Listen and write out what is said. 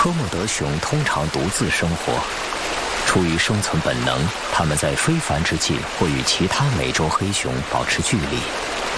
科莫德熊通常独自生活，出于生存本能，它们在非繁殖季会与其他美洲黑熊保持距离。